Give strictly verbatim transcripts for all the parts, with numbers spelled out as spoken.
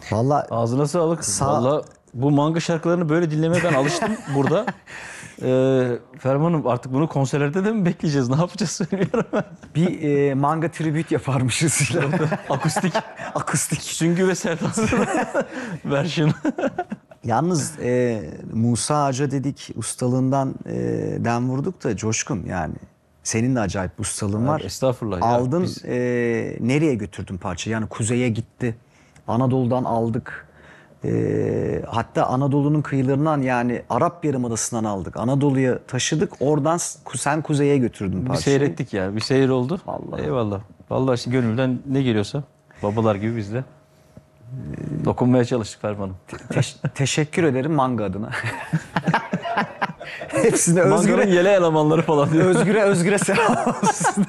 Vallahi Ağzına sağlık. Sağ- Vallahi bu manga şarkılarını böyle dinlemeye ben alıştım burada. Ee, Ferman'ım artık bunu konserlerde de mi bekleyeceğiz? Ne yapacağız bilmiyorum ben. bir e, manga tribute yaparmışız. Akustik. Akustik. Süngü ve Serdar versiyonu. Yalnız e, Musa Ağaca dedik ustalığından e, dem vurduk da Coşkun yani. Senin de acayip ustalığın var. Estağfurullah. ya. Aldın Biz- e, nereye götürdün parçayı? Yani kuzeye gitti. Anadolu'dan aldık. E, hatta Anadolu'nun kıyılarından yani Arap Yarımadası'ndan aldık. Anadolu'ya taşıdık. Oradan s- sen kuzeye götürdün Bir parçayı. seyrettik ya. Bir seyir oldu. Vallahi. Eyvallah. Vallahi işte gönülden ne geliyorsa babalar gibi biz de dokunmaya çalıştık Ferman'ım. Teş- teşekkür ederim manga adına. Hepsine Manga'nın Özgür'e, yele elemanları falan diyor. Özgür'e, Özgür'e selam olsun.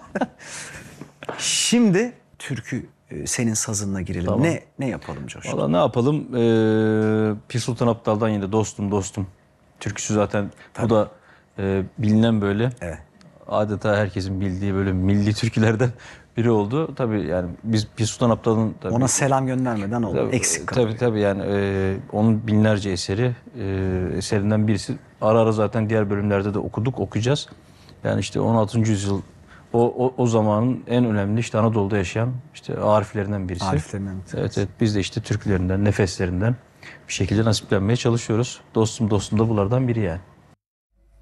Şimdi türkü e, senin sazınla girelim. Tamam. Ne ne yapalım Coşkun? Valla ne yapalım? Ee, Pir Sultan Abdal'dan yine dostum dostum. Türküsü zaten bu da e, bilinen böyle. Evet. Adeta herkesin bildiği böyle milli türkülerden biri oldu. Tabii yani biz Pir Sultan Abdal'ın tabii, Ona selam göndermeden oldu. tabii, Eksik kaldı. tabii tabii yani e, onun binlerce eseri e, eserinden birisi. Ara ara zaten diğer bölümlerde de okuduk, okuyacağız. Yani işte on altıncı yüzyıl o, o, o zamanın en önemli işte Anadolu'da yaşayan işte ariflerinden birisi. Ariflerinden bir tanesi. Evet, evet biz de işte türkülerinden, nefeslerinden bir şekilde nasiplenmeye çalışıyoruz. Dostum dostum da bunlardan biri yani.